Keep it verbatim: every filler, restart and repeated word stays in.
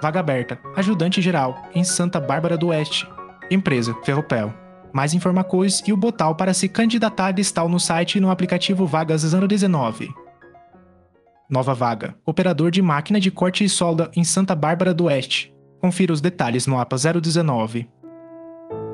Vaga aberta, ajudante geral, em Santa Bárbara do Oeste. Empresa, Ferropel. Mais informações e o botão para se candidatar está no site e no aplicativo Vagas zero dezenove. Nova vaga, operador de máquina de corte e solda em Santa Bárbara do Oeste. Confira os detalhes no A P A zero dezenove.